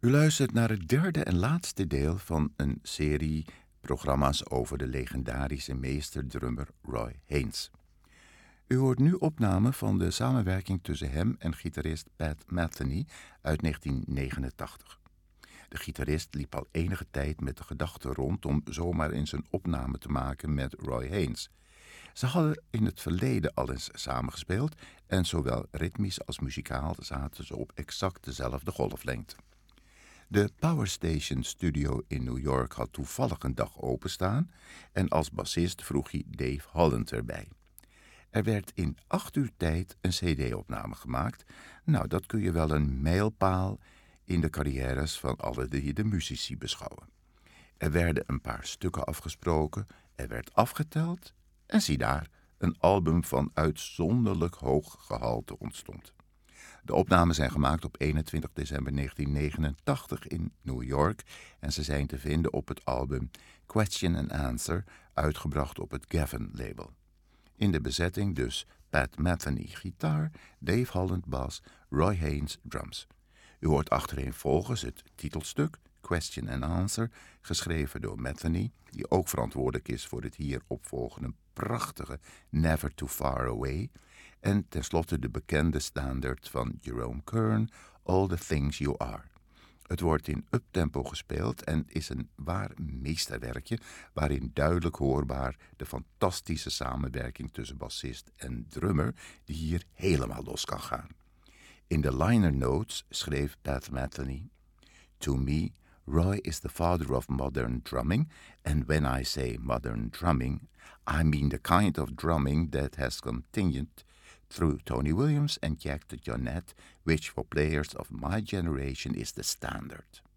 U luistert naar het derde en laatste deel van een serie programma's over de legendarische meesterdrummer Roy Haynes. U hoort nu opname van de samenwerking tussen hem en gitarist Pat Metheny uit 1989. De gitarist liep al enige tijd met de gedachte rond om zomaar eens een opname te maken met Roy Haynes. Ze hadden in het verleden al eens samengespeeld en zowel ritmisch als muzikaal zaten ze op exact dezelfde golflengte. De Power Station Studio in New York had toevallig een dag openstaan en als bassist vroeg hij Dave Holland erbij. Er werd in 8 uur tijd een cd-opname gemaakt. Nou, dat kun je wel een mijlpaal in de carrières van alle die de muzici beschouwen. Er werden een paar stukken afgesproken, er werd afgeteld en zie daar, een album van uitzonderlijk hoog gehalte ontstond. De opnamen zijn gemaakt op 21 december 1989 in New York en ze zijn te vinden op het album Question and Answer, uitgebracht op het Geffen-label. In de bezetting dus Pat Metheny gitaar, Dave Holland bas, Roy Haynes drums. U hoort achtereenvolgens het titelstuk Question and Answer, geschreven door Metheny, die ook verantwoordelijk is voor het hier opvolgende prachtige Never Too Far Away, en tenslotte de bekende standaard van Jerome Kern, All the Things You Are. Het wordt in uptempo gespeeld en is een waar meesterwerkje waarin duidelijk hoorbaar de fantastische samenwerking tussen bassist en drummer die hier helemaal los kan gaan. In de liner notes schreef Pat Metheny: "To me, Roy is the father of modern drumming, and when I say modern drumming, I mean the kind of drumming that has continued through Tony Williams and Jack DeJohnette, which for players of my generation is the standard."